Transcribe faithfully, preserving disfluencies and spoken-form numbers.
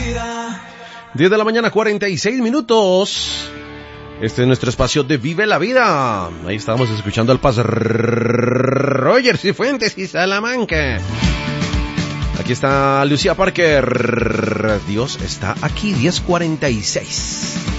diez de la mañana, cuarenta y seis minutos. Este es nuestro espacio de Vive la Vida. Ahí estábamos escuchando al pastor Roger Cifuentes y Salamanca. Aquí está Lucía Parker. Dios está aquí, diez cuarenta y seis.